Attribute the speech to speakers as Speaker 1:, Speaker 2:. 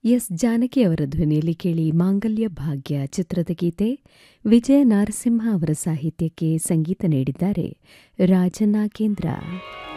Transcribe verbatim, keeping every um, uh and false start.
Speaker 1: S Janaki ಅವರ ಧ್ವನಿಯಲ್ಲಿ ಕೇಳಿ ಮಾಂಗಲ್ಯ ಭಾಗ್ಯ ಚಿತ್ರದ ಗೀತೆ. ವಿಜಯ ನಾರಸಿಂಹ ಅವರ ಸಾಹಿತ್ಯಕ್ಕೆ ಸಂಗೀತ ನೀಡಿದ್ದಾರೆ ರಾಜನಾಗೇಂದ್ರ.